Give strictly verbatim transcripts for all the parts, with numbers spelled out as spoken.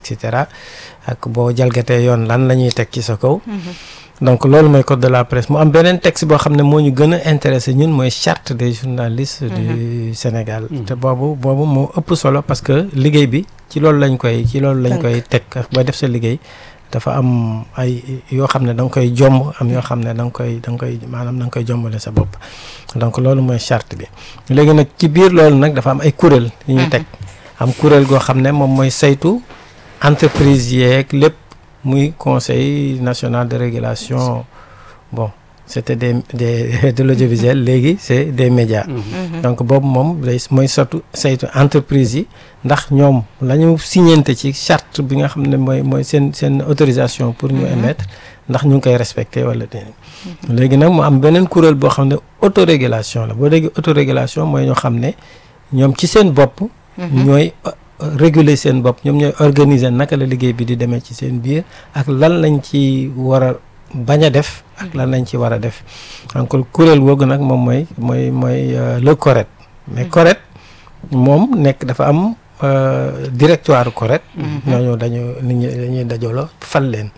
et cetera ak boo jalgatee yoon lan la ñuy teg ci sa kaw. donc loolu mooy code de la presse mu am beneen texte boo xam ne moo ñu gën a intéressé ñun mooy charte des journalistes du Sénégal. te boobu boobu moo ëpp solo parce que liggéey bi ci loolu lañ koy ci loolu lañ koy teg ba def sa liggéey. dafa am ay yoo xam ne da nga koy jomb am yoo xam ne da nga koy da nga koy maanaam da nga koy jombale sa bopp donc loolu mooy charte bi léegi nag ci biir loolu nag dafa am ay kuréel yu ñuy teg am kuréel goo xam ne moom mooy saytu entreprise yeeg lépp muy conseil national de régulation bon c'était des des de l'audiovisuel léegi c'est des médias donc boobu moom day mooy sotu saytu entreprise yi ndax ñoom la ñu signante ci charte bi nga xam ne mooy mooy seen seen autorisation pour ñu émettre ndax ñu ngi koy respecter wala déedéet léegi nag mu am beneen kuréel boo xam ne autorégulation la boo déggee autorégulation mooy ñoo xam ne ñoom ci seen bopp ñooy réguler seen bopp ñoom ñooy organiser naka la liggéey bi di demee ci seen biir ak lan lañ ci war a bañ a def ak lan lañ ci war a def donc kuréel googu nag moom mooy mooy mooy le CORED mais CORED moom nekk dafa am directoire CORED ñooñu dañu nit ñi dañuy dajaloo fal leen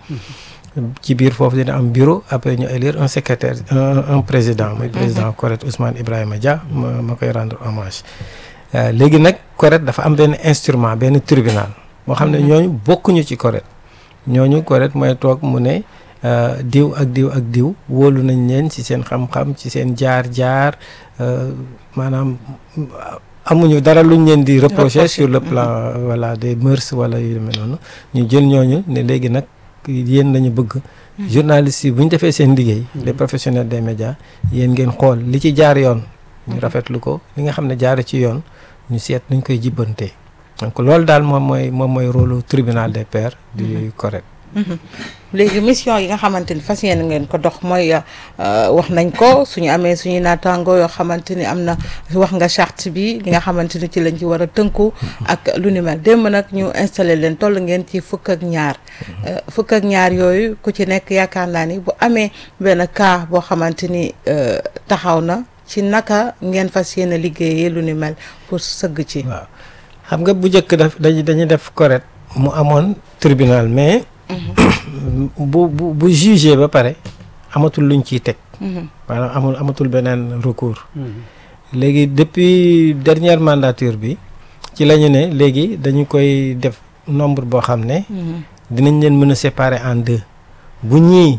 ci biir foofu dina am bureau après ñu élire un secrétaire un un président muy président CORED Ousmane Ibrahima Dia ma ma koy rendre hommage léegi nag CORED dafa am benn instrument benn tribunal boo xam ne ñooñu bokkuñu ci CORED ñooñu CORED mooy toog mu ne diw ak diw ak diw wóolu nañ leen ci seen xam-xam ci seen jaar-jaar maanaam amuñu dara luñ leen di reprocher sur le plan voilà des mœurs wala yu demee noonu ñu jël ñooñu ne léegi nag yéen lañu bëgg journalistes yi bu ñu defee seen liggéey les professionnels des médias yéen ngeen xool li ci jaar yoon ñu rafetlu ko li nga xam ne jaar ci yoon ñu seet nuñ koy jibbantee donc loolu daal moom mooy moom mooy rôle tribunal des pairs du CORED. léegi mission yi nga xamante ni fas yéene ngeen ko dox mooy wax nañ ko suñu amee suñuy naataango yoo xamante ni am na wax nga charte bi li nga xamante ni ci lañ ci war a tënku ak lu ni mel démb nag ñu installé leen toll ngeen ci fukk ak ñaar fukk ak ñaar yooyu ku ci nekk yaakaar naa ni bu amee benn cas boo xamante ni taxaw na ci naka ngeen fas yéene liggéeyee lu ni mel pour sëgg ci. waaw xam nga bu njëkk daf dañuy dañuy def CORED mu amoon tribunal mais. bu bu bu jugé ba pare amatul luñ ciy teg. maanaam amul amatul beneen recours. léegi depuis dernière mandature bi ci la ñu ne léegi dañu koy def nombre boo xam ne. dinañ leen mën a séparer en deux bu ñii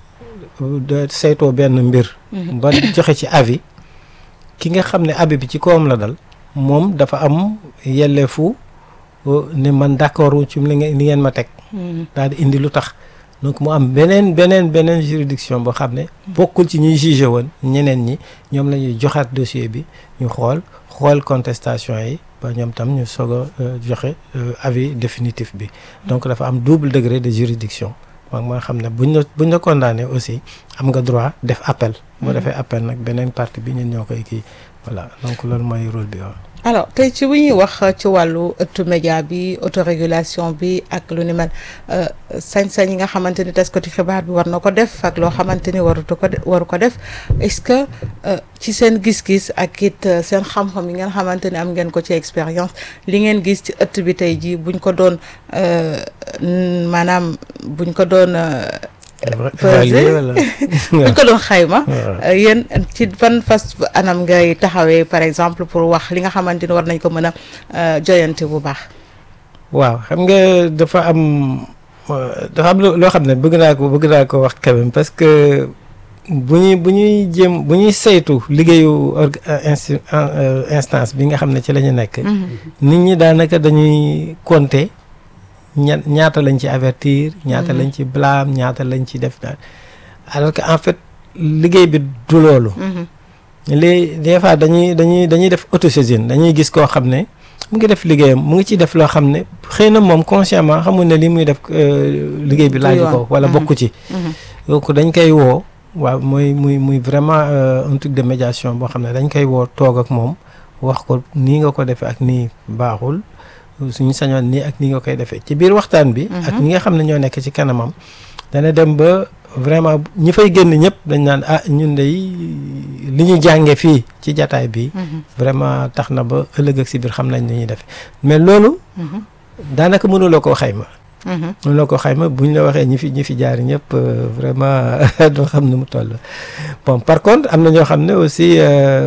saytoo benn mbir. ba joxe ci avis ki nga xam ne avis bi ci kawam la dal moom dafa am yelleefu ne man d'accord ci li ngeen ma teg. daal di indi lu tax donc mu am beneen beneen beneen juridiction boo xam ne bokkul ci ñuy jugé woon ñeneen ñi ñoom la ñuy joxaat dossier bi ñu xool xool contestation yi ba ñoom tam ñu soog a joxe avis définitif bi donc dafa am double degré de juridiction moom moo xam ne buñ la buñ la condamné aussi am nga droit def appel boo defee appel nag beneen partie bi ñun ñoo koy kii voilà donc loolu mooy rôle bi waaw. alors tey ci bu ñuy wax ci wàllu ëttu média bi autorégulation bi ak lu ni mel sañ-sañ yi nga xamante ni taskati xibaar bi war na ko def ak loo xamante ni warutu ko waru ko def est-ce que ci seen gis-gis ak it seen xam-xam yi ngeen xamante ni am ngeen ko ci expérience li ngeen gis ci ëtt bi tey jii buñ ko doon maanaam buñ ko doon buñ ko doon xayma yéen ci ban fas anam ngay taxawee par exemple pour wax li nga xamante ni war nañ ko mën a joyante bu baax. waaw xam nga dafa am dafa am loo xam ne bëgg naa ko bëgg naa ko wax quand même parce que bu ñuy bu ñuy jéem bu ñuy saytu liggéeyu instance bi nga xam ne ci la ñu nekk. nit ñi daanaka dañuy compter. ña ñaata lañ ci avertir ñaata lañ ci blâme ñaata lañ ci def daal alors que en fait liggéey bi du loolu léegi des fois dañuy dañuy dañuy def autosaisine dañuy gis koo xam ne mu ngi def liggéeyam mu ngi ci def loo xam ne xëy na moom consciemment xamul ne li muy def liggéey bi laaju ko wala bokku ci donc dañ koy woo waaw mooy muy muy vraiment un truc de médiation boo xam ne dañ koy woo toog ak moom wax ko nii nga ko defee ak nii baaxul suñu sañoon nii ak nii nga koy defee ci biir waxtaan bi ak ñi nga xam ne ñoo nekk ci kanamam dana dem ba vraiment ñi fay génn ñëpp dañ naan ah ñun de li ñu jànge fii ci jataay bi vraiment tax na ba ëllëg ak si biir xam nañ ni ñuy defee mais loolu daanaka mënuloo koo xayma. mënuloo koo xayma buñ la waxee ñi fi ñi fi jaar ñëpp vraiment doo xam ne mu toll. bon par contre am na ñoo xam ne aussi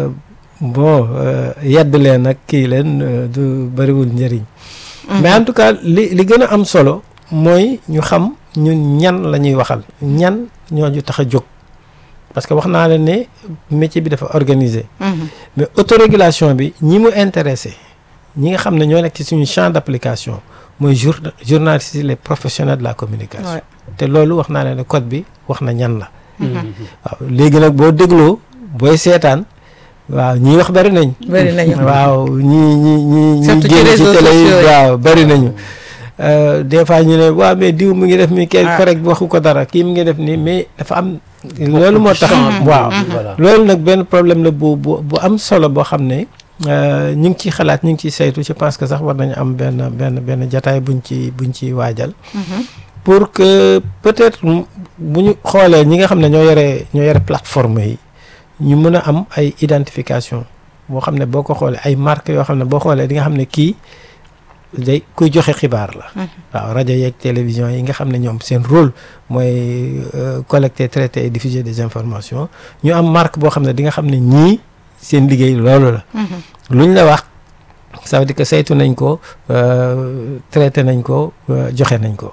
bon yedd leen ak kii leen du bëriwul njëriñ. mais en tout cas li li gën a am solo mooy ñu xam ñun ñan la ñuy waxal ñan ñooñu tax a jóg. parce que wax naa la ne métier bi dafa organisé. mais autorégulation bi ñi mu intéressé ñi nga xam ne ñoo nekk ci suñu champ d'application mooy jour journalistes yi les professionnels de la communication. te loolu wax naa la ne code bi wax na ñan la. waaw léegi nag boo dégloo booy seetaan waaw ñii wax bari nañ. bari nañu waaw ñii ñii ñii. surtout ñii ci génn ci réseaux télé yi sociaux yi. waaw bari nañu. des fois ñu ne waaw mais diw mi ngi def mi kay correct waxu ko dara kii mi ngi def nii mais dafa am. loolu moo tax waaw loolu nag benn problème la bu bu bu am solo boo xam ne ñu ngi ciy xalaat ñu ngi ciy saytu je pense que sax war nañu am benn benn benn jataay buñ ci buñ ciy waajal. pour que peut-être bu ñu xoolee ñi nga xam ne ñoo yore ñoo yore plateforme yi ñu mën a am ay identification boo xam ne boo ko xoolee ay marques yoo xam ne boo xoolee di nga xam ne kii day kuy joxe xibaar la. waaw rajo yeeg télévision yi nga xam ne ñoom seen rôle mooy collecter traiter et diffuser des informations ñu am marque boo xam ne di nga xam ne ñii seen liggéey loolu la. luñ la wax ça veut dire que saytu nañ ko traité nañ ko joxe nañ ko.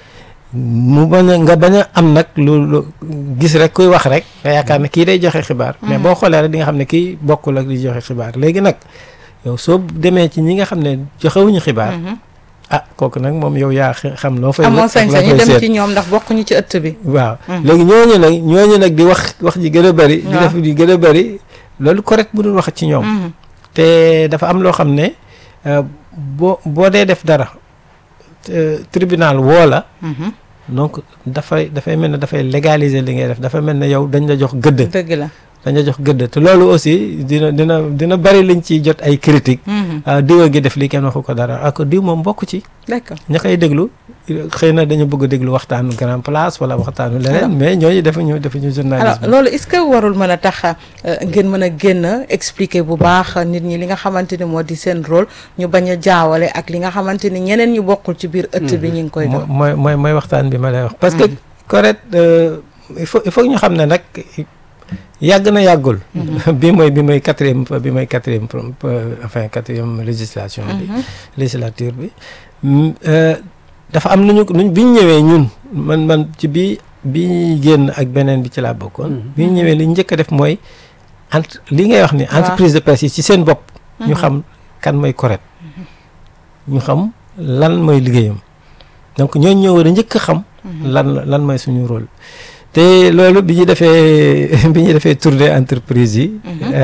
mu bañ a nga bañ a am nag lu gis rek kuy wax rek nga yaakaar ne kii day joxe xibaar. mais boo xoolee rek di nga xam ne kii bokkul ak di joxe xibaar léegi nag. yow soo demee ci ñi nga xam ne joxewuñu xibaar. ah kooku nag moom yow yaa xam loo fay. amoo sañ-sañu dem ci ñoom ndax bokkuñu ci ëtt bi. waaw léegi ñooñu nag ñooñu nag di wax wax ji gën a bari. di def di gën a bari loolu correct bu dul wax ci ñoom. te dafa am loo xam ne boo boo dee def dara tribunal woo la. donc dafay dafay mel ne dafay légaliser li ngay def dafa mel ne yow dañ la jox gëdd. dëgg la. dañu jox gëdd te loolu aussi dina dina dina bari liñ ciy jot ay critiques. diwa gi def lii kenn waxu ko dara ak diw moom bokk ci. d'accord ña koy déglu xëy na dañu bëgg a déglu waxtaanu grand place wala waxtaanu leneen. mais ñooñu defuñu defuñu journalisme. alors loolu est-ce que warul mën a tax ngeen mën a génn expliquer bu baax nit ñi li nga xamante ni moo di seen rôle ñu bañ a jaawale ak li nga xamante ni ñeneen ñu bokkul ci biir ëtt bi ñu ngi koy def. mooy mooy mooy waxtaan bi ma lay wax. parce que correct il faut il faut ñu xam ne nag. yàgg na yàggul. bi mooy bi mooy quatrième bi mooy quatrième enfin quatrième législation bi. législature bi. dafa am nañu nuñ bi ñu ñëwee ñun man man ci bi bi ñuy génn ak beneen bi ci laa bokkoon. bi ñu ñëwee li njëkk a def mooy entre li ngay wax ni entreprise de presse yi ci seen bopp. ñu xam kan mooy correct. ñu xam lan mooy liggéeyam. donc ñooñu ñoo war a njëkk a xam. lan lan mooy suñu rôle. te loolu bi ñu defee bi ñu defee tour des entreprises yi.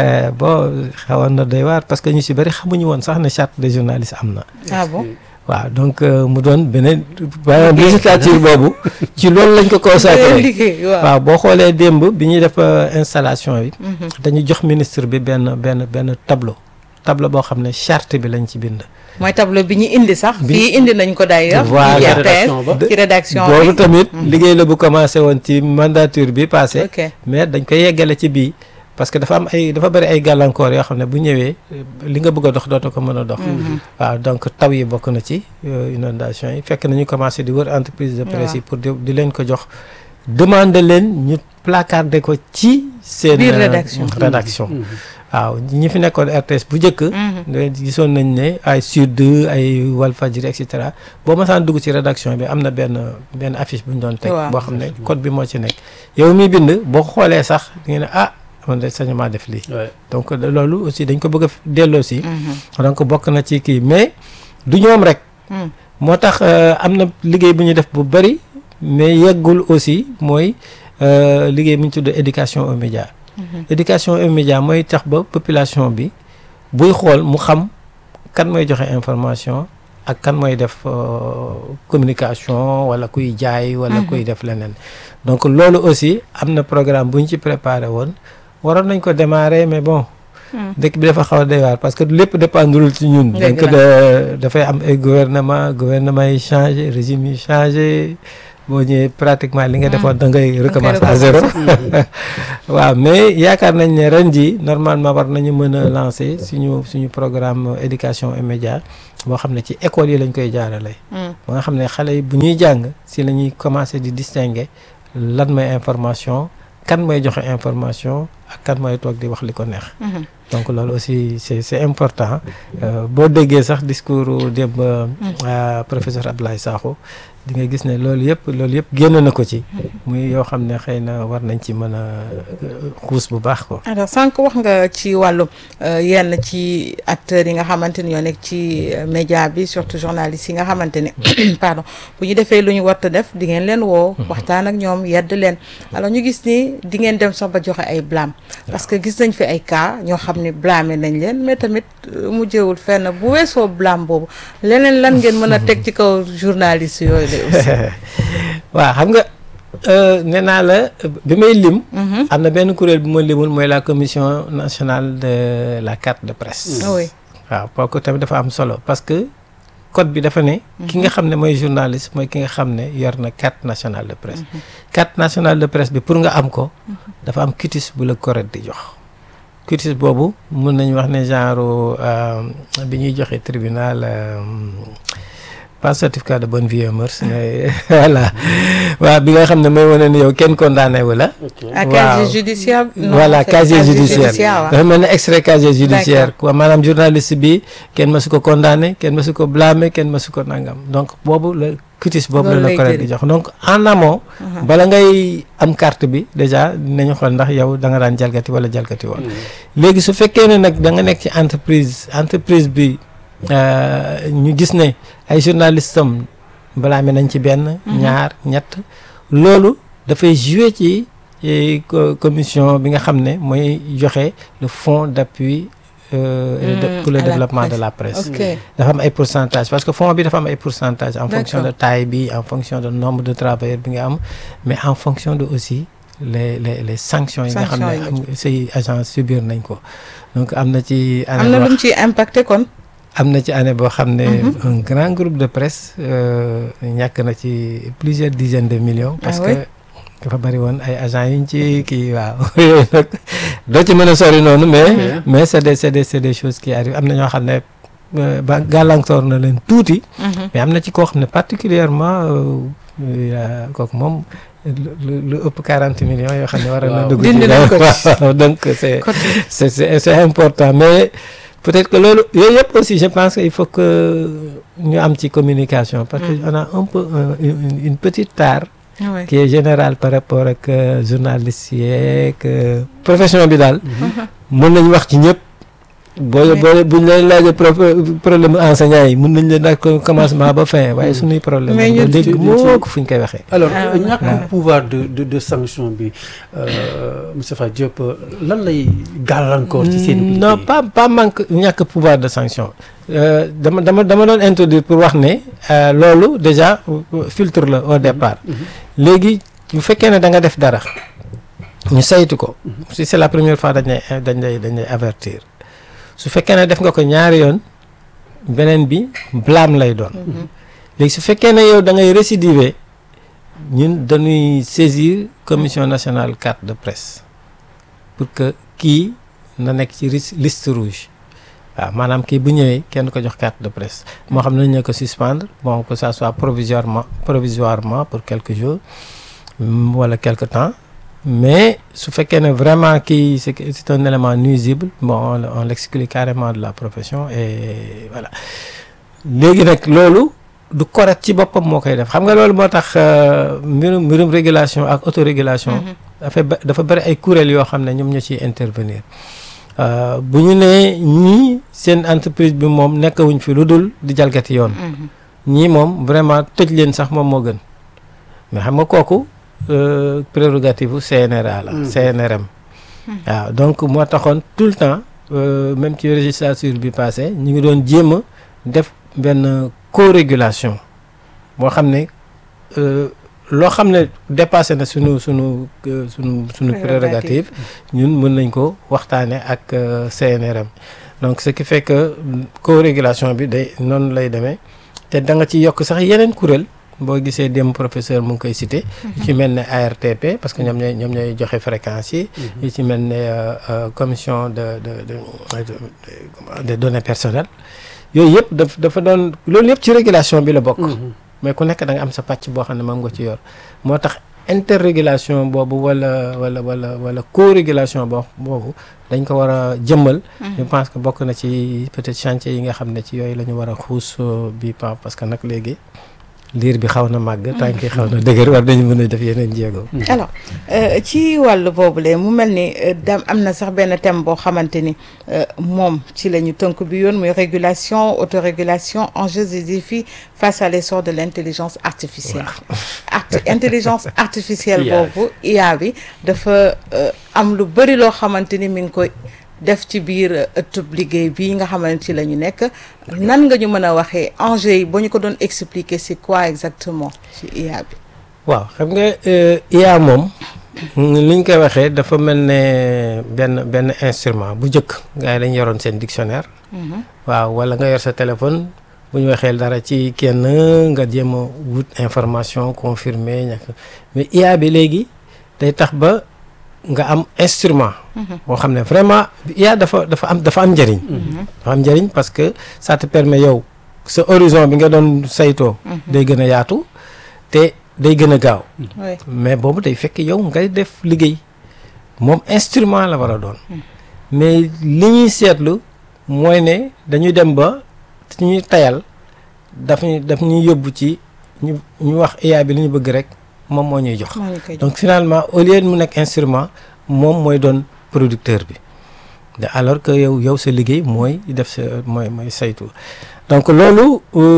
bon xawoon na doy waar parce que ñu si bëri xamuñu woon sax ne charte des journalistes am na. ah bon waaw donc mu doon beneen. maanaam législature boobu ci loolu lañ ko consacré. waaw boo xoolee démb bi ñuy def installation bi. dañu jox ministre bi benn benn benn tableau. tableau boo xam ne charte bi lañ ci bind. mooy tableau bi ñu indi sax. bi fii indi nañ ko d'ailleurs. voilà ci rédaction bi boobu tamit. liggéey la bu commencé woon ci mandature bi passé. ok mais dañ koy yeggale ci bii. parce que dafa am ay dafa bëri ay gàllankoor yoo xam ne bu ñëwee li nga bëgg a dox dootoo ko mën a dox. waaw donc taw yi bokk na ci inondation yi fekk nañu commencé di wër entreprise de presse yi pour di leen ko jox. demander leen ñu placarder ko ci seen. biir rédaction rédaction. waaw ñi fi nekkoon R T S bu njëkk. gisoon nañ ne ay Sud ay Walfadjri et cetera boo masaan dugg ci rédaction bi am na benn benn affiche bu ñu doon teg. boo xam ne code bi moo ci nekk. yow miy bind boo xoolee sax di nga ne ah man de sañu maa def lii. donc loolu aussi dañ ko bëgg a delloo si. donc bokk na ci kii mais du ñoom rek. moo tax am na liggéey bu ñu def bu bari mais yeggul aussi mooy liggéey bu ñu tudd éducation aux médias. éducation aux médias mooy tax ba population bi buy xool mu xam kan mooy joxe information ak kan mooy def communication wala kuy jaay wala kuy def leneen donc loolu aussi am na programme bu ñu ci préparé woon waroon nañ ko démarrer mais bon dëkk bi dafa xaw a doy waar parce que lépp dépendrul ci ñun donc dafay am ay gouvernement gouvernement yi changé régime yi changé boo ñëwee pratiquement li nga defoon da ngay recommencer à zéro waaw mais yaakaar nañ ne ren ji normalement war nañu mën a lancer suñu suñu programme éducation et média boo xam ne ci école yi lañ koy jaarale ba nga xam ne xale yi bu ñuy jàng si la ñuy commencer di distinguer lan mooy information kan mooy joxe information ak kan mooy toog di wax li ko neex donc loolu aussi c'est c'est important boo déggee sax discours démb professeur Abdoulaye Sakho di nga gis ne loolu yëpp loolu yëpp génn na ko ci muy yoo xam ne xëy na war nañ ci mën a xuus bu baax ko alors sànq wax nga ci wàllu yenn ci acteurs yi nga xamante ni ñoo nekk ci média bi surtout journalistes yi nga xamante ne pardon bu ñu defee lu ñu war a def di ngeen leen woo waxtaan ak ñoom yedd leen alors ñu gis ni di ngeen dem sax ba joxe ay blâme parce que gis nañ fi ay cas ñoo xam ne blâmé nañ leen mais tamit mujjewul fenn bu weesoo blâme boobu leneen lan ngeen mën a teg ci kaw journalistes yooyu waaw xam nga nee naa la bi may lim am na benn kuréel bi ma limul mooy la commission nationale de la carte de presse oui waaw kooku tamit dafa am solo parce que code bi dafa ne ki nga xam ne mooy journaliste mooy ki nga xam ne yor na carte nationale de presse carte nationale de presse bi pour nga am ko dafa am quitus bu la correct di jox quitus boobu mun nañu wax ne genre bi ñuy joxe tribunal pas certificat de bonne vie et mœurs mais voilà waaw bi nga xam ne mooy wane ni yow kenn condamné wu la. waaw casier judiciaire. voilà casier judiciaire dafa mel ne extrait casier judiciaire quoi maanaam journaliste bi kenn mësu ko condamné kenn mësu ko blâmé kenn mësu ko nangam donc boobu la quitus boobu la la correct di jox donc en amont. bala ngay am carte bi déjà dinañu xool ndax yow da nga daan jalgati wala jalgati woon. léegi su fekkee ne nag da nga nekk ci entreprise entreprise bi. ñu gis ne ay journalistes am balaa mi nañ ci benn ñaar ñett loolu dafay jouer ci commission bi nga xam ne mooy joxe le fonds d'appui pour le développement de la presse dafa am ay pourcentage parce que fonds bi dafa am ay pourcentage en fonction de taille bi en fonction de nombre de travailleurs bi nga am mais en fonction de aussi les les les sanctions yi nga xam ne am say agents subir nañ ko donc am na ci am na lu mu ci impacté kon am na ci année boo xam ne un grand groupe de presse ñàkk na ci plusieurs dizaines de millions parce que dafa bari woon ay agents yuñ ci kii waaw yooyu nag doo ci mën a sori noonu mais mais c'est des c'est des c'est des choses qui arrivent am na ñoo xam ne ba gàllankoor na leen tuuti mais am na ci koo xam ne particulièrement kooku moom lu ëpp quarante millions yoo xam ne war na dugg ci donc c'est c'est c'est important mais peut-être que loolu yooyu yëpp aussi je pense que il faut que ñu am ci communication parce que on a un peu une, une petite tare ouais. qui est générale par rapport ak journalistes yeeg profession bi daal mën nañu wax ci ñëpp boo boo buñ leen laajee problème enseignants yi mën nañ leen daal commencement ba fin waaye suñuy problème ba dégg moo ko fu ñu koy waxee alors ñàkk pouvoir de de de sanction bi Moustapha Diop lan lay gàllankoor ci seen non pas pas manque ñàkk pouvoir de sanction dama dama dama doon introduire pour wax ne loolu déjà filtre la au départ léegi bu fekkee ne da nga def dara ñu saytu ko si c'est la première fois dañ lay dañ lay dañ lay avertir su fekkee ne def nga ko ñaari yoon beneen bi blâme lay doon léegi su fekkee ne yow da ngay récidiver ñun dañuy saisir commission nationale carte de presse pour que kii na nekk ci liste rouge waaw maanaam kii bu ñëwee kenn ko jox carte de presse moo xam ne nañ ko suspendre bon que ça soit provisoirement provisoirement pour quelques jours wala quelque temps mais su fekkee ne vraiment kii c'est c'est un élément nuisible bon on, on l'exclut carrément de la profession et voilà léegi nag loolu du correct ci boppam moo koy def xam nga loolu moo tax mbirum mbirum régulation ak autorégulation dafa dafa bari ay kuréel yoo xam ne ñoom ñoo ciy intervenir bu ñu nee ñii seen entreprise bi moom nekkawuñ fi lu dul di jalgati yoon ñii moom vraiment tëj leen sax moom moo gën mais xam nga kooku prérogative C N R A la C N R M waaw donc moo taxoon tout le temps même ci législature bi passé ñu ngi doon jéem a def benn co-régulation boo xam ne loo xam ne dépassé na sunu sunu sunu sunu prérogative ñun mën nañ ko waxtaane ak C N R M donc ce qui fait que co-régulation bi day noonu lay demee te da nga ci yokk sax yeneen kuréel boo gisee dem professeur mu ngi koy cité. yu ci mel ne A R T P parce que ñoom ñooy ñoom ñooy joxe fréquence yi. yu ci mel ne commission de de de de données personnelles yooyu yëpp daf dafa doon loolu yëpp ci régulation bi la bokk. mais ku nekk da nga am sa pàcc boo xam ne moom nga ci yor moo tax interrégulation boobu wala wala wala wala co-régulation boo boobu dañ ko war a jëmmal. je pense que bokk na ci peut-être chantier yi nga xam ne ci yooyu la ñu war a xuus bi pa parce que nag léegi liir bi xaw na màgg. tànk yi xaw na dëgër war nañu mën a def yeneen jéego. alors ci wàllu boobule mu mel ni dem am na sax benn thème boo xamante ni moom ci la ñu tënk bi yoon muy régulation autorégulation enjeux et défis face à l'essor de l'intelligence artificielle. art intelligence artificielle boobu I A bi dafa am lu bëri loo xamante ni mi ngi koy def ci biir ëttub liggéey bii nga xamante ci la ñu nekk nan nga ñu mën a waxee enjeux yi ba ñu ko doon expliquer c'est quoi exactement ci I A bi. waaw xam nga I A moom li ñu koy waxee dafa mel ne benn benn instrument bu njëkk gars yi dañu yoroon seen dictionnaire. waaw wala nga yor sa téléphone bu ñu waxee dara ci kenn nga jéem a wut information confirmée ñàkk mais I A bi léegi day tax ba nga am instrument. boo xam ne vraiment I A dafa dafa am dafa am njëriñ. dafa am njëriñ parce que ça te permet yow sa horizon bi nga doon saytoo. day gën a yaatu te day gën a gaaw. mais boobu day fekk yow ngay def liggéey moom instrument la war a doon. mais li ñuy seetlu mooy ne dañuy dem ba ñuy tayal daf ñu daf ñuy yóbbu ci ñu ñu wax I A bi li ñu bëgg rek. moom moo ñuy jox donc finalement au lieu mu nekk instrument moom mooy doon producteur bi de alors que yow yow sa liggéey mooy def sa mooy mooy saytu donc loolu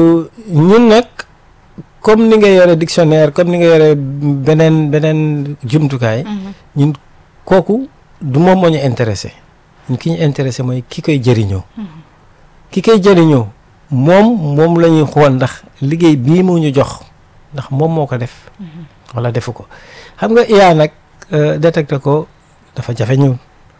ñun nag comme ni nga yore dictionnaire comme ni nga yore beneen beneen jumtukaay ñun kooku du moom moo ñu intéressé ñun ki ñu intéressé mooy ki koy jëriñoo ki koy jëriñoo moom moom la ñuy xool ndax liggéey bii mu ñu jox ndax moom moo ko def wala defu ko xam nga I A nag détecté ko dafa jafe ñëw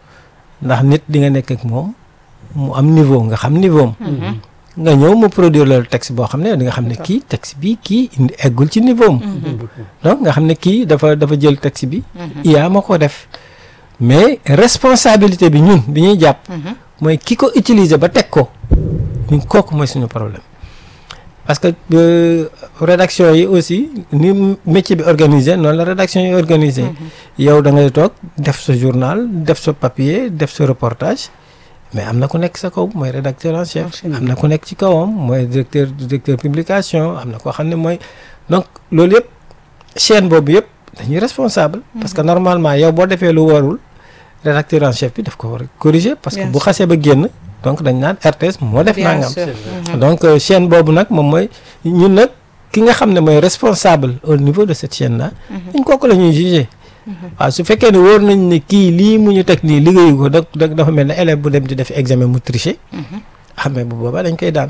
ndax nit di nga nekk ak moom mu am niveau nga xam niveau am nga ñëw mu produire le texte boo xam ne di nga xam ne kii texte bi kii indi eggul ci niveau am donc nga xam ne kii dafa dafa jël texte bi I A ma ko def mais responsabilité bi ñun bi ñuy jàpp mooy ki ko utiliser ba teg ko ñun kooku mooy suñu problème parce que euh, rédaction yi aussi ni métier bi organisé noonu la rédaction yi organisé yow da ngay toog def sa journal def sa papier def sa reportage mais am na ku nekk sa kaw mooy rédacteur en chef am na ku nekk ci kawam mooy directeur directeur publication am na koo xam ne mooy donc loolu yëpp chaîne boobu yëpp dañuy responsable parce que normalement yow boo defee lu warul rédacteur en chef bi daf ko war a corriger parce que bu xasee ba génn donc dañ naan R T S moo def nangam donc chaîne boobu nag moom mooy ñun nag ki nga xam ne mooy responsable au niveau de cette chaîne là dañ kooku la ñuy juger waaw su fekkee ne wóor nañ ne kii lii mu ñu teg nii liggéeyu ko da dafa mel ne élève bu dem di def examen mu tricher ah mais bu boobaa dañ koy daan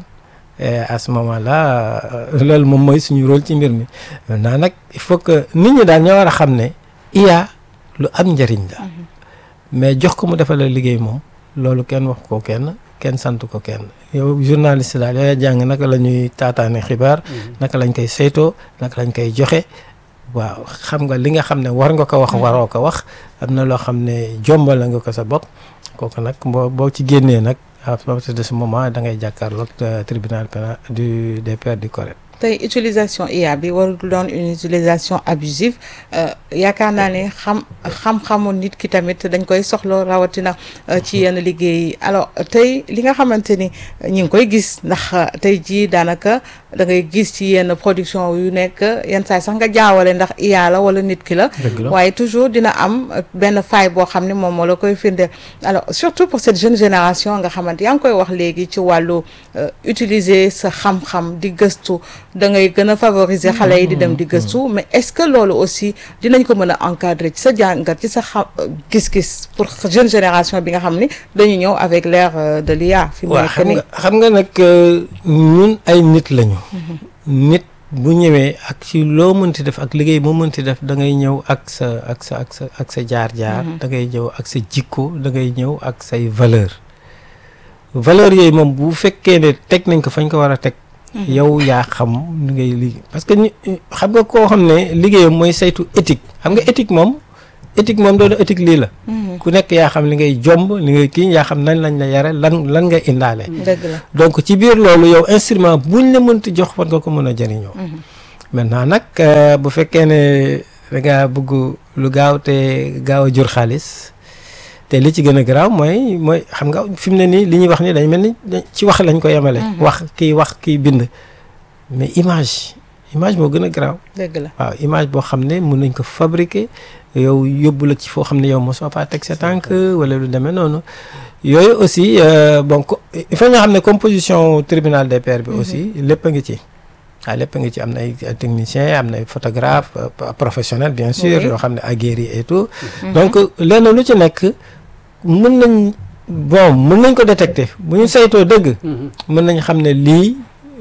à ce moment là loolu moom mooy suñu rôle ci mbir mi maintenant nag il faut que nit ñi daal ñoo war a xam ne I A lu am njëriñ la mais jox ko mu defal la liggéey moom loolu kenn wax ko kenn kenn sant ko kenn yow journaliste daal yooya jàng naka la ñuy taataane xibaar naka lañ koy saytoo naka lañ koy joxe waaw xam nga li nga xam ne war nga ko wax waroo ko wax am na loo xam ne jombal nga ko sa bopp kooku nag boo boo ci génnee nag à partir de ce moment da ngay jàkkaarloog tribunal pénal du des pairs du Corée. tey utilisation I A bi warul doon une utilisation abusive yaakaar naa ne xam xam-xamu nit ki tamit dañ koy soxla rawatina ci yenn liggéey yi alors tey li nga xamante ni ñi ngi koy gis ndax tey jii daanaka da ngay gis ci yenn production yu nekk yenn saa sax nga jaawale ndax I A la wala nit ki la waaye toujours dina am benn faille boo xam ne moom moo la koy firndeel alors surtout pour cette jeune génération nga xamante yaa ngi koy wax léegi ci wàllu utiliser sa xam-xam di gëstu da ngay gën a favoriser xale yi di dem di gëstu mais est-ce que loolu aussi dinañ ko mën a encadrer ci sa jàngat ci sa xam gis-gis pour jeune génération bi nga xam ni dañu ñëw avec l'ère de l'I A fi mu nekk nii xam nga nag ñun ay nit lañu nit bu ñëwee ak ci loo mënti def ak liggéey moo mënti def da ngay ñëw ak sa ak sa ak sa ak sa jaar-jaar da ngay ñëw ak sa jikko da ngay ñëw ak say valeur valeur yooyu moom bu fekkee ne teg nañ ko fañ ko war a teg yow yaa xam li ngay liggéey parce que ñu xam nga koo xam ne liggéeyam mooy saytu éthique xam nga éthique moom éthique moom doon éthique lii la. ku nekk yaa xam li ngay jomb li ngay kii yaa xam nañ lañ la yare lan lan nga indaale. dëgg la donc ci biir loolu yow instrument buñ la mënti jox war nga ko mën a jëriñoo. maintenant nag bu fekkee ne da ngaa bëgg lu gaaw te gaaw a jur xaalis te li ci gën a garaaw mooy mooy xam nga fi mu ne nii li ñuy wax ni dañ mel ni ci wax lañ ko yemale. wax kii wax kii bind mais image image moo gën a garaaw. dëgg la waaw image boo xam ne mën nañ ko fabriquer yow yóbbu la ci foo xam ne yow mosoo faa teg sa tànk wala lu demee noonu yooyu aussi bon il faut ñoo xam ne composition tribunal des pairs bi aussi lépp a ngi ci. waaw lépp nga ci am na ay techniciens am na ay photographes professionnels bien sûr yoo xam ne aguerris et tout donc lenn lu ci nekk mën nañ bon mën nañ ko détecter bu ñu saytoo dëgg mën nañ xam ne lii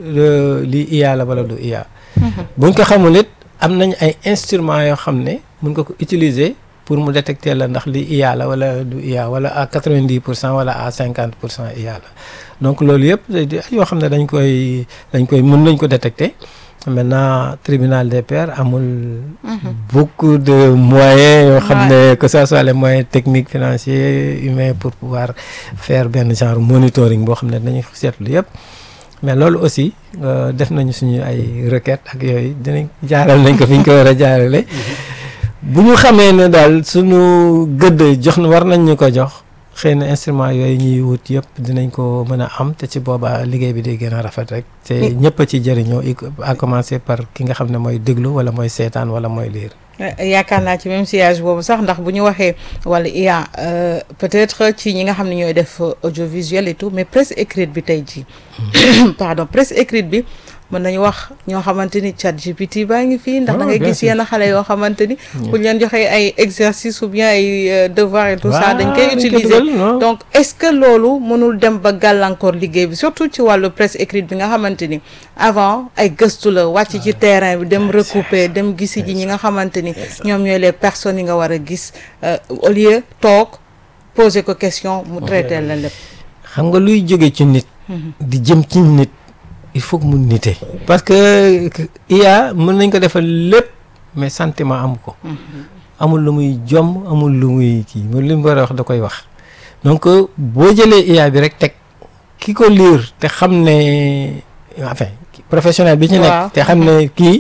lii I A la wala du I A buñ ko xamul it am nañ ay instruments yoo xam ne mën nga ko utiliser pour mu détecter la ndax lii I A la wala du I A wala à quatre-vingt-dix pour cent wala à cinquante pour cent I A la donc loolu yëpp yoo xam ne dañ koy dañ koy mën nañ ko détecter maintenant tribunal des pairs amul beaucoup de moyens yoo xam ne que ça soit les moyens techniques financiers humains pour pouvoir faire benn genre monitoring boo xam ne dañuy seetlu yëpp mais loolu aussi def nañu suñu ay requêtes ak yooyu dinañ jaaral nañ ko fi ñu ko war a jaarale bu ñu xamee ne daal suñu gëdd jox na war nañ ñu ko jox xëy na instrument yooyu ñuy wut yëpp dinañ ko mën a am te ci boobaa liggéey bi day gën a rafet rek te ñëpp a ci jëriñoo à commencer par ki nga xam ne mooy déglu wala mooy seetaan wala mooy liir. yaakaar naa ci même sillage boobu sax ndax bu ñu waxee wala I A peut-être ci ñi nga xam ne ñooy def audiovisuel et tout mais presse écrite bi tey jii pardon presse écrite bi mën nañu wax ñoo xamante ni chat G P T baa ngi fii ndax da ngay gis yenn xale yoo xamante ni bu ñu leen joxee ay exercice ou bien ay devoir et tout ça dañ koy utiliser donc est-ce que loolu mënul dem ba gàllankoor liggéey bi surtout ci wàllu presse écrite bi nga xamante ni avant ay gëstu la wàcc ci terrain bi dem recouper dem gisi ji ñi nga xamante ni ñoom ñooy les personnes yi nga war a gis au lieu toog poser ko question mu traiter la lépp xam nga luy jóge ci nit di jëm ci nit il faut que mu nite parce que I A mën nañ ko defal lépp mais sentiment amu ko amul lu muy jom amul lu muy kii li mu war a wax da koy wax donc boo jëlee I A bi rek teg ki ko lire te xam ne enfin professionnel bi ci nekk te xam ne kii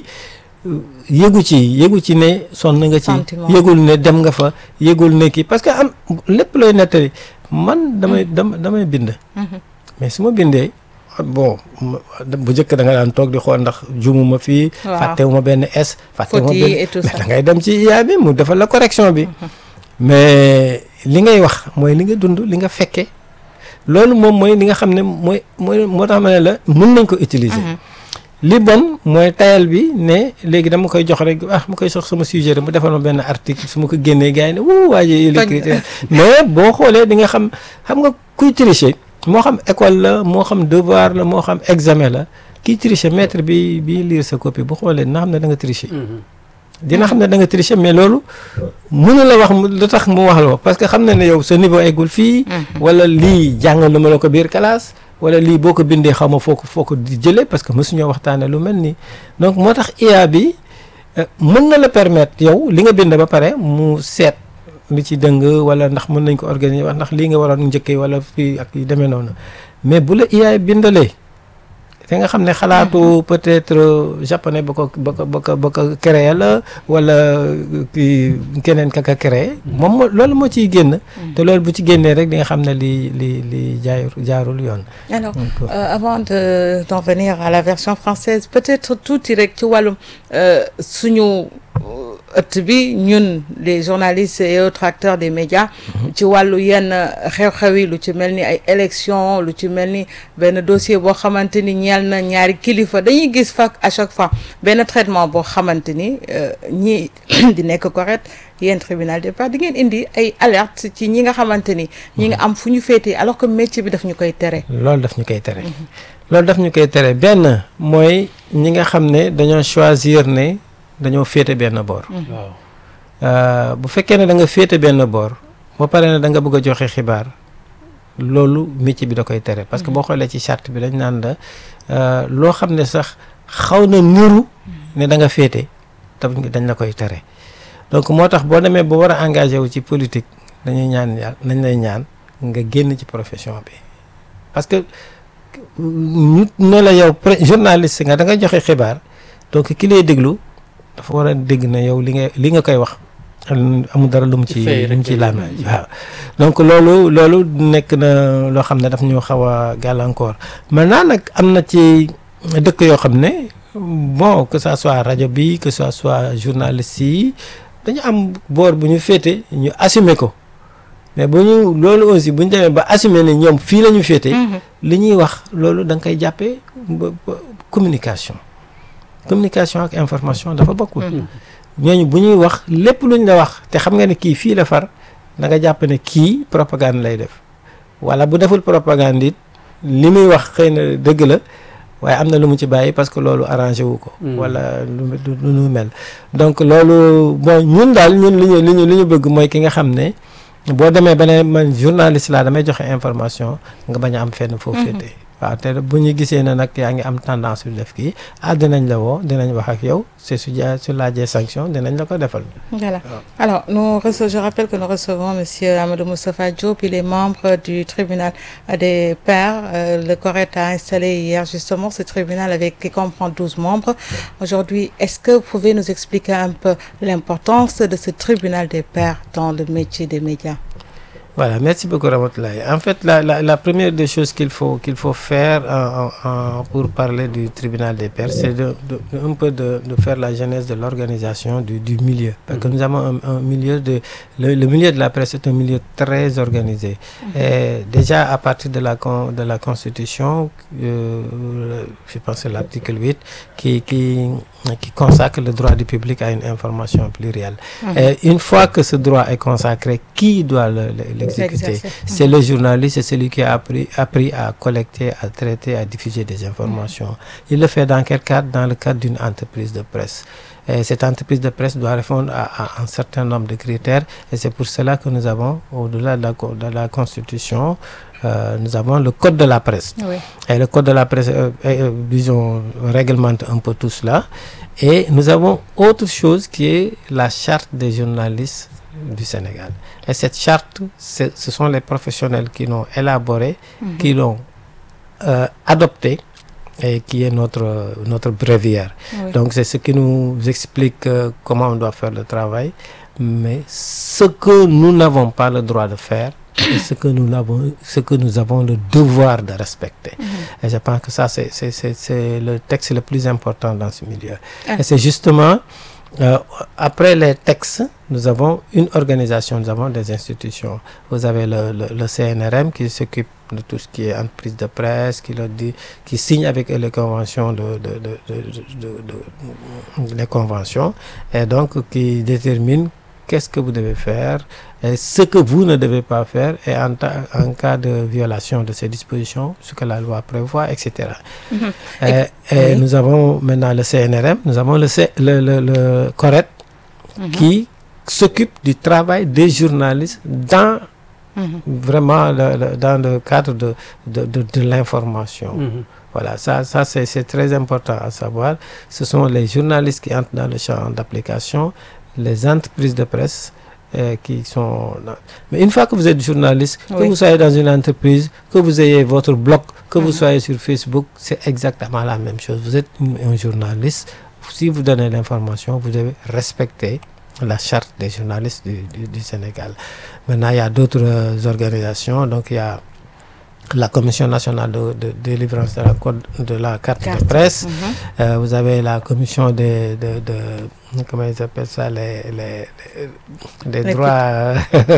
yëgu ci yëgu ci ne sonn nga ci yëgul ne dem nga fa yëgul ne kii parce que am lépp looy nettali man damay dam damay bind mais su ma bindee bon bu njëkk da nga daan toog di xool ndax jumuma fii fàttewuma benn S fàttewuma benn mais da ngay dem ci I A bi mu defal la correction bi mais li ngay wax mooy li nga dund li nga fekke loolu moom mooy li nga xam ne mooy mooy moo tax ma ne la mën nañ ko utiliser li bon mooy tayal bi ne léegi dama koy jox rek ah ma koy sox sama sujet rek mu defal ma benn article su ma ko génnee gars yi ne wuu waaye l'écriture mais boo xoolee di nga xam xam nga kuy tricher moo xam école la moo xam devoir la moo xam examen la kiy tricher maître bi bi lire sa copie bu xoolee dina xam ne da nga tricher dina xam ne da nga tricher mais loolu mënu la wax lu tax mu wax la parce que xam na ne yow sa niveau eggul fii wala lii jàngal lu ma la ko biir classe wala lii boo ko bindee xaw ma foo ko foo ko di jëlee parce que mësuñoo waxtaane lu mel nii donc moo tax I A bi mën na la permettre yow li nga bind ba pare mu seet li ci dëng wala ndax mën nañ ko organiser wax ndax lii nga waroon njëkkee wala fii ak yu demee noonu mais bu la I A bindalee te nga xam ne xalaatu peut-être japonais ba ko ba ko ba ko ba ko créé la wala kii keneen ka ka créé moom moo loolu moo ciy génn te loolu bu ci génnee rek di nga xam ne li li li jaay jaarul yoon. alors euh, avant de d'en venir à la version française peut-être tuuti rek ci wàllum suñu ëtt bi ñun les journalistes et autres acteurs des médias ci wàllu yenn xew-xew yi lu ci mel ni ay élections lu ci mel ni benn dossier boo xamante ni ñeel na ñaari kilifa dañuy gis fa à chaque fois benn traitement boo xamante ni ñi di nekk correct yéen tribunal des pairs di ngeen indi ay alerte ci ñi nga xamante ni ñi nga am fu ñu féetee alors que métier bi daf ñu koy tere. loolu daf ñu koy tere. loolu daf ñu koy tere benn mooy ñi nga xam ne dañoo choisir ne dañoo féete benn boor. waaw bu fekkee ne da nga féete benn boor ba pare ne da nga bëgg a joxe xibaar loolu métier bi da koy tere parce que boo xoolee ci charte bi dañ naan la loo xam ne sax xaw na niru ne da nga féete tam dañ la koy tere donc moo tax boo demee ba war a engagé wu ci politique dañuy ñaan yàlla nañ lay ñaan nga génn ci profession bi parce que ñu ne la yow journaliste nga da nga joxe xibaar donc ki lay déglu dafa war a dégg na yow li nga li nga koy wax amul dara lu mu ci lu mu ci laam waaw donc loolu loolu nekk na loo xam ne daf ñu xaw a gàllankoor maintenant nag am na ci dëkk yoo xam ne bon que ça soit rajo bi que ça soit journaliste yi dañu am boor bu ñu féete ñu assumer ko mais bu ñu loolu aussi bu ñu demee ba assumer ne ñoom fii la ñu féete li ñuy wax loolu da nga koy jàppee communication communication ak information dafa bokkul ñooñu bu ñuy wax lépp luñ la wax te xam nga ne kii fii la far da nga jàpp ne kii propagande lay def wala bu deful propagande it li muy wax xëy na dëgg la waaye am na lu mu ci bàyyi parce que loolu arrangé wu ko. wala lu lu nu mel. donc loolu bon ñun daal ñun li ñu li ñu li ñu bëgg mooy ki nga xam ne boo demee ba ne man journaliste laa damay joxe information nga bañ a am fenn foofu féete. waaw te bu ñu gisee ne nag yaa ngi am tendance yu def kii ah dinañ la woo dinañ wax ak yow c'est su ja su laajee sanction dinañ la ko defal. Voilà. Alors, nous recevons, je rappelle que nous recevons monsieur Amadou Moustapha Diop, il est membre du tribunal des pairs. Euh, le CORED a installé hier justement ce tribunal avec qui comprend douze membres. Aujourd'hui, est-ce que vous pouvez nous expliquer un peu l'importance de ce tribunal des pairs dans le métier des médias? Voilà, merci beaucoup Ramatoulaye. En fait, la, la, la première des choses qu'il faut, qu'il faut faire en, en, pour parler du tribunal des pairs, c'est de, de, de, un peu de, de faire la genèse de l'organisation du, du milieu. Parce que nous avons un, un milieu de... Le, le milieu de la presse est un milieu très organisé. Et déjà, à partir de la, de la Constitution, euh, je pense que c'est l'article huit, qui, qui, qui consacre le droit du public à une information plurielle. Mmh. Et une fois que ce droit est consacré, qui doit le, le exécuter? C'est le journaliste, c'est celui qui a appris, appris à collecter, à traiter, à diffuser des informations. Mmh. Il le fait dans quel cadre? Dans le cadre d'une entreprise de presse. Et cette entreprise de presse doit répondre à, à un certain nombre de critères et c'est pour cela que nous avons, au-delà de la, de la Constitution, euh, nous avons le Code de la presse. Oui. Et le Code de la presse, euh, euh, disons, réglemente un peu tout cela. Et nous avons autre chose qui est la charte des journalistes du Sénégal. Et cette charte, ce sont les professionnels qui l'ont élaborée, mmh. qui l'ont euh, adoptée et qui est notre, notre bréviaire. Oui. Donc c'est ce qui nous explique euh, comment on doit faire le travail. Mais ce que nous n'avons pas le droit de faire, et ce que nous avons, ce que nous avons le devoir de respecter. Mmh. Et je pense que ça, c'est, c'est, c'est, c'est le texte le plus important dans ce milieu. Ah. Et c'est justement... Euh, après les textes, nous avons une organisation, nous avons des institutions. Vous avez le, le, le C N R M qui s'occupe de tout ce qui est entreprise de presse, qui, le dit, qui signe avec les conventions, de, de, de, de, de, de, de, les conventions, et donc qui détermine qu'est-ce que vous devez faire et ce que vous ne devez pas faire et en, en cas de violation de ces dispositions, ce que la loi prévoit, et cetera. Mm-hmm. Et, et, et oui. Nous avons maintenant le C N R M, nous avons le, C, le, le, le CORED mm-hmm. qui s'occupe du travail des journalistes dans mm-hmm. vraiment le, le, dans le cadre de, de, de, de l'information. Mm-hmm. Voilà, ça, ça c'est, c'est très important à savoir. Ce sont les journalistes qui entrent dans le champ d'application, les entreprises de presse euh, qui sont là. Mais une fois que vous êtes journaliste, oui. que vous soyez dans une entreprise, que vous ayez votre blog, que mm-hmm. vous soyez sur Facebook, c'est exactement la même chose. Vous êtes un journaliste. Si vous donnez l'information, vous devez respecter la charte des journalistes du, du, du Sénégal. Maintenant, il y a d'autres euh, organisations. Donc, il y a la Commission nationale de, de, de délivrance de la, code, de la carte, carte de presse. Mm-hmm. Euh, vous avez la Commission de... de, de comment ils appellent ça, les, les, les, les droits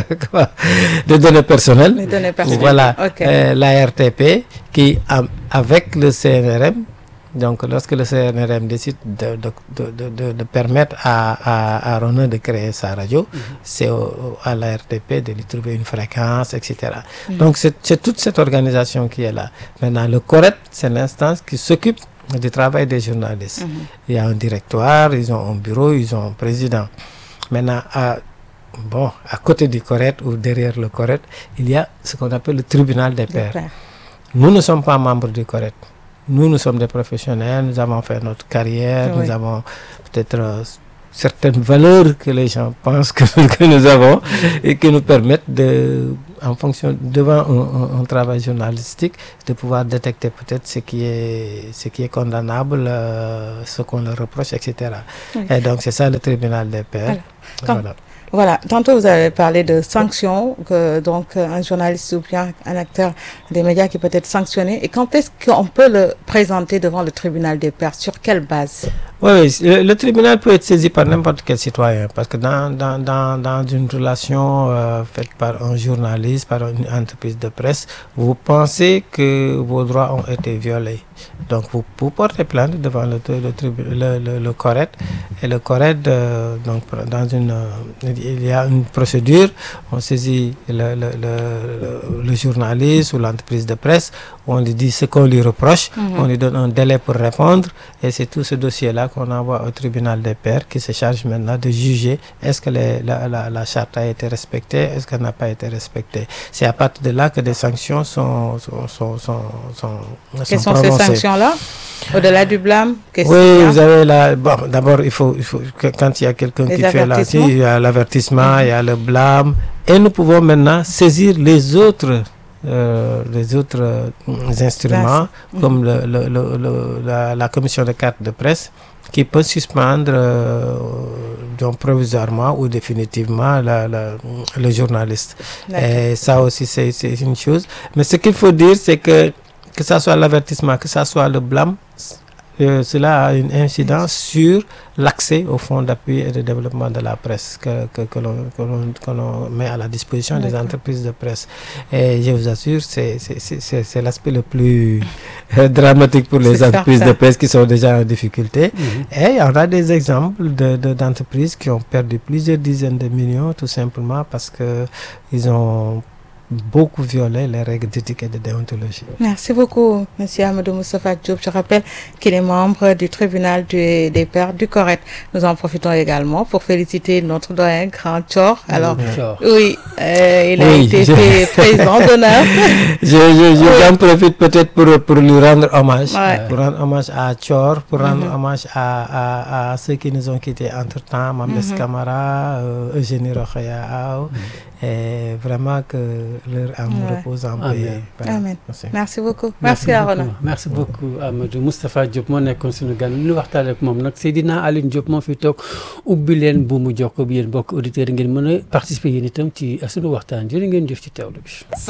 de données personnelles. Les données personnelles. Voilà, okay. euh, l'A R T P qui, avec le C N R M, donc lorsque le C N R M décide de, de, de, de, de permettre à, à, à Renaud de créer sa radio, mm-hmm. c'est au, à l'A R T P de lui trouver une fréquence, et cetera. Mm-hmm. Donc c'est, c'est toute cette organisation qui est là. Maintenant, le CORED, c'est l'instance qui s'occupe du travail des journalistes. Mmh. Il y a un directoire, ils ont un bureau, ils ont un président. Maintenant, à bon, à côté du CORED ou derrière le CORED, il y a ce qu'on appelle le tribunal des pairs. Père. Nous ne sommes pas membres du CORED. Nous, nous sommes des professionnels, nous avons fait notre carrière, Oui. nous avons peut-être euh, certaines valeurs que les gens pensent que, que nous avons et qui nous permettent de, en fonction, devant un, un, un travail journalistique, de pouvoir détecter peut-être ce qui est, ce qui est condamnable, euh, ce qu'on leur reproche, et cetera. Oui. Et donc, c'est ça le tribunal des pairs. Quand- Voilà. Voilà, tantôt vous avez parlé de sanctions, que donc euh, un journaliste ou bien un acteur des médias qui peut être sanctionné. Et quand est-ce qu'on peut le présenter devant le tribunal des pairs? Sur quelle base? Oui, oui, le, le tribunal peut être saisi par n'importe quel citoyen parce que dans, dans, dans, dans une relation euh, faite par un journaliste, par une entreprise de presse, vous pensez que vos droits ont été violés. Donc vous, vous portez plainte devant le, le, tribu- le, le, le CORED et le CORED, euh, donc dans une, euh, il y a une procédure, on saisit le, le, le, le journaliste ou l'entreprise de presse, on lui dit ce qu'on lui reproche, Mhm. on lui donne un délai pour répondre et c'est tout ce dossier-là qu'on envoie au tribunal des pairs qui se charge maintenant de juger est-ce que les, la, la, la charte a été respectée, est-ce qu'elle n'a pas été respectée. C'est à partir de là que des sanctions sont, sont, sont, sont, sont, Quelles sont sont ces prononcées. sanctions-là? Au-delà du blâme? Qu'est-ce Oui, qu'il y a? vous avez la. Bon, d'abord, il faut, il faut que quand il y a quelqu'un Les qui fait la. avertissements. Il y a l'avertissement, il y a le blâme. Et nous pouvons maintenant saisir les autres. Euh, les autres euh, instruments Mhm. comme le, le, le, le- la, la commission de carte de presse qui peut suspendre euh, donc provisoirement ou définitivement la, la, le journaliste. D'accord. Et ça aussi c'est c'est une chose. Mais ce qu'il faut dire c'est que que ça soit l'avertissement, que ça soit le blâme, euh, cela a une incidence sur l'accès au fonds d'appui et de développement de la presse que, que, que l'on que l'on- que l'on met à la disposition des D'accord. entreprises de presse. Et je vous assure, c'est c'est- c'est- c'est- c'est l'aspect le plus euh, dramatique pour les C'est entreprises certain. de presse qui sont déjà en difficulté. Mhm. Et on a des exemples de, de- d'entreprises qui ont perdu plusieurs dizaines de millions tout simplement parce que ils ont beaucoup violé les règles d'éthique et de déontologie. Merci beaucoup, Monsieur Amadou Moustapha Diop. Je rappelle qu'il est membre du tribunal du- des pairs du CORED. Nous en profitons également pour féliciter notre doyen Grand Thior. Alors, Thior. oui, euh, il a Oui, été je- fait président d'honneur. Je, je, je- j'en profite peut-être pour, pour lui rendre hommage, Ouais. pour rendre hommage à Thior, pour rendre Mhm. hommage à, à, à ceux qui nous ont quittés entre-temps, Mames Mhm. Camara, euh, Eugénie Rokhaya Aw, et vraiment que leur âme Ouais. repose en Amen. paix. Voilà. Amen. Merci. Merci beaucoup. Merci, Arona. beaucoup merci beaucoup Amadou Moustapha Diop moo nekkoon suñu gan li ñu waxtaan ak moom nag Seydina Alioune Diop moo fi toog ubbi leen bu mu jox ko bi yéen mbokk auditeurs yi ngeen mën a participer yéen itam ci suñu waxtaan jërë ngeen jëf ci teewlu bi.